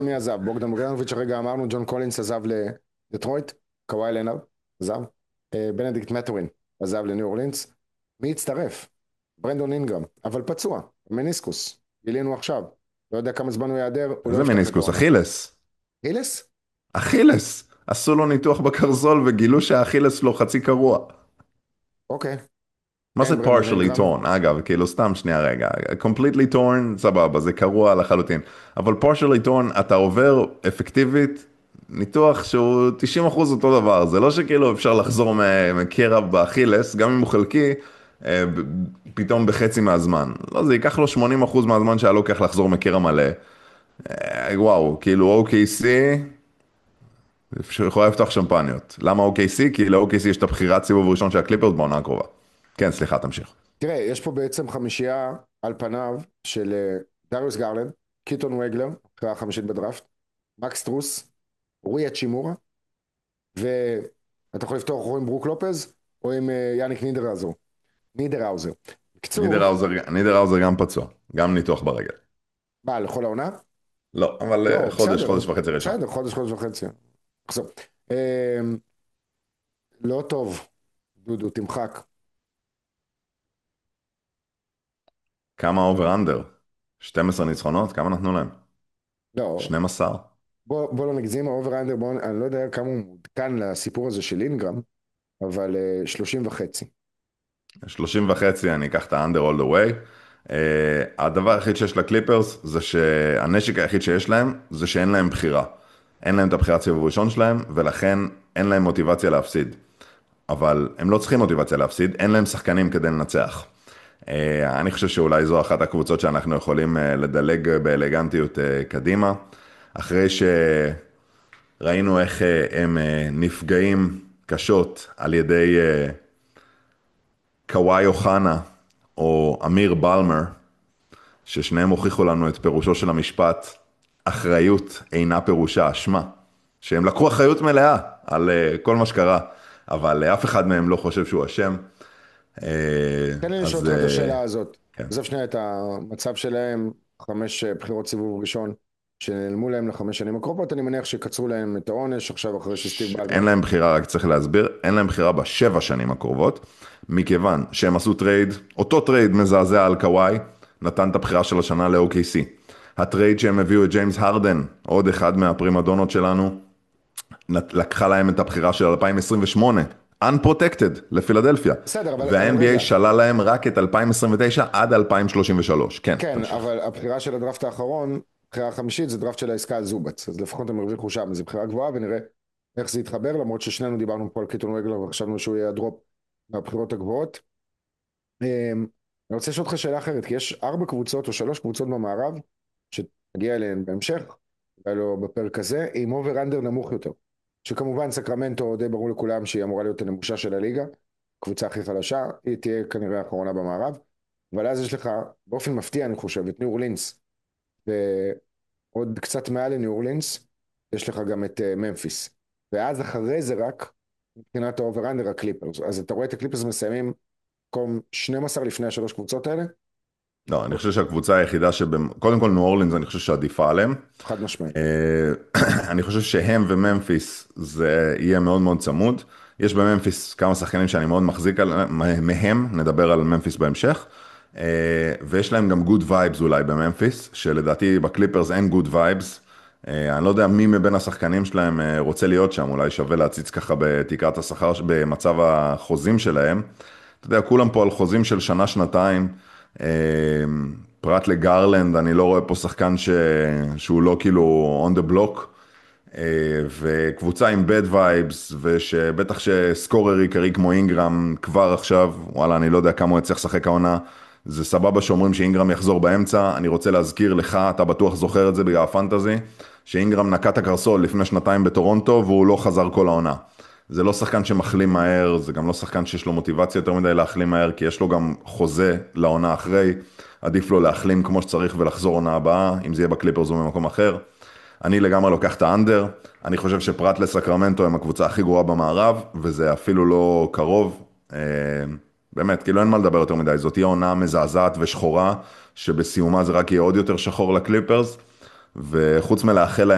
מי עזב? בוגדן בוגדנוביץ' הרגע אמרנו, ג'ון קולינס עזב לדטרויט, קוואי לנארד עזב, בנדיקט מטורין עזב לניו אורלינס. מי הצטרף? ברנדון אינגרם, אבל פצוע, מניסקוס, גילינו עכשיו. לא יודע כמה זמן הוא יעדר, הוא לא איזה יפתח את מניסקוס? העונה. אכילס. אילס? אכילס. עשו לו ניתוח בקרזול וגילו שהאכילס לו חצי קרוע. אוקיי, מה זה אין ברנדון partially אינגרם. torn? אגב, כאילו סתם שנייה רגע. completely torn, סבבה, זה קרוע לחלוטין. אבל partially torn, אתה עובר אפקטיבית ניתוח שהוא 90% אותו דבר. זה לא שכאילו אפשר לחזור מקרע באכילס, גם אם הוא חלקי, פתאום בחצי מהזמן. לא, זה ייקח לו 80% מהזמן שהיה לוקח לחזור מקרע מלא. וואו, כאילו OKC, יכולה לפתוח שמפניות. למה OKC? כי ל-OKC יש את הבחירת סיבוב ראשון של הקליפרס בעונה הקרובה. כן, סליחה, תמשיך. תראה, יש פה בעצם חמישייה על פניו של דריוס גרלנד, קיטון וגלר, בחירה החמישית בדראפט, מקס טרוס, רוי אצ'ימורה, ואתה יכול לפתוח או עם ברוק לופז, או עם יאניק נידראוזר. בקיצור, נידראוזר גם פצוע, גם ניתוח ברגל. מה, לכל העונה? לא, אבל לא, חודש, בסדר, חודש וחצי ראשון. בסדר, חודש, חודש וחצי. נחזור. לא טוב, דודו, תמחק. כמה אובר אנדר? 12 ניצחונות? כמה נתנו להם? לא, 12? בוא לא נגזים, האובר אנדר, אני לא יודע כמה הוא מעודכן לסיפור הזה של אינגרם, אבל 30 וחצי. 30 וחצי, אני אקח את האנדר all the way. הדבר היחיד שיש לקליפרס זה שהנשק היחיד שיש להם זה שאין להם בחירה. אין להם את הבחירת סיבוב ראשון שלהם, ולכן אין להם מוטיבציה להפסיד. אבל הם לא צריכים מוטיבציה להפסיד, אין להם שחקנים כדי לנצח. אני חושב שאולי זו אחת הקבוצות שאנחנו יכולים לדלג באלגנטיות קדימה, אחרי שראינו איך הם נפגעים קשות על ידי קוואי אוחנה או אמיר בלמר, ששניהם הוכיחו לנו את פירושו של המשפט, אחריות אינה פירושה אשמה, שהם לקחו אחריות מלאה על כל מה שקרה, אבל אף אחד מהם לא חושב שהוא אשם. תן לי לשאול אז אותך את השאלה הזאת. כן. עזוב שנייה את המצב שלהם, חמש בחירות סיבוב ראשון, שנעלמו להם לחמש שנים הקרובות, אני מניח שקצרו להם את העונש, עכשיו אחרי שסטיב אין בלמר. להם בחירה, רק צריך להסביר, אין להם בחירה בשבע שנים הקרובות, מכיוון שהם עשו טרייד, אותו טרייד מזעזע על קוואי, נתן את הבחירה של השנה ל-OKC. הטרייד שהם הביאו את ג'יימס הרדן, עוד אחד מהפרימדונות שלנו, לקחה להם את הבחירה של 2028, unprotected, לפילדלפיה. בסדר, אבל וה-NBA רגע, שלל להם רק את 2029 עד 2033. כן, כן, תמשיך. אבל הבחירה של הדראפט האחרון, הבחירה החמישית, זה דראפט של העסקה על זובץ, אז לפחות הם הרוויחו שם, זו בחירה גבוהה, ונראה איך זה יתחבר, למרות ששנינו דיברנו פה על קיטון רגלר, וחשבנו שהוא יהיה הדרופ מהבחירות הגבוהות. אני רוצה לשאול אותך שאלה אחרת, כי יש ארבע קבוצות או שלוש קבוצות במערב, שתגיע אליהן בהמשך, אולי לא בפרק הזה, עם אובר אנדר נמוך יותר. שכמובן סקרמנטו די ברור לכולם שהיא אמורה להיות הנמושה של הליגה, קבוצה הכי חלשה, היא תהיה כנראה האחרונה במערב, אבל אז יש לך, באופן מפתיע אני חושב, את ניו אורלינס, ועוד קצת מעל לניו אורלינס, יש לך גם את ממפיס. ואז אחרי זה רק, מבחינת האובר אנדר הקליפרס. אז אתה רואה את הקליפרס מסיימים מקום 12 לפני השלוש קבוצות האלה? לא, אני חושב שהקבוצה היחידה קודם כל ניו אורלינס, אני חושב שעדיפה עליהם. חד משמעית. אני חושב שהם וממפיס זה יהיה מאוד מאוד צמוד. יש בממפיס כמה שחקנים שאני מאוד מחזיק מהם, נדבר על ממפיס בהמשך. ויש להם גם גוד וייבס אולי בממפיס, שלדעתי בקליפרס אין גוד וייבס. אני לא יודע מי מבין השחקנים שלהם רוצה להיות שם, אולי שווה להציץ ככה בתקרת השכר, במצב החוזים שלהם. אתה יודע, כולם פה על חוזים של שנה, שנתיים. פרט לגרלנד, אני לא רואה פה שחקן שהוא לא כאילו on the block, וקבוצה עם bad vibes, ושבטח שסקורר עיקרי כמו אינגרם כבר עכשיו, וואלה, אני לא יודע כמה הוא יצליח לשחק העונה, זה סבבה שאומרים שאינגרם יחזור באמצע, אני רוצה להזכיר לך, אתה בטוח זוכר את זה בגלל הפנטזי, שאינגרם נקע את הקרסול לפני שנתיים בטורונטו, והוא לא חזר כל העונה. זה לא שחקן שמחלים מהר, זה גם לא שחקן שיש לו מוטיבציה יותר מדי להחלים מהר, כי יש לו גם חוזה לעונה אחרי, עדיף לו להחלים כמו שצריך ולחזור עונה הבאה, אם זה יהיה בקליפרס או במקום אחר. אני לגמרי לוקח את האנדר, אני חושב שפרט לסקרמנטו הם הקבוצה הכי גרועה במערב, וזה אפילו לא קרוב, באמת, כאילו אין מה לדבר יותר מדי, זאת תהיה עונה מזעזעת ושחורה, שבסיומה זה רק יהיה עוד יותר שחור לקליפרס, וחוץ מלאחל להם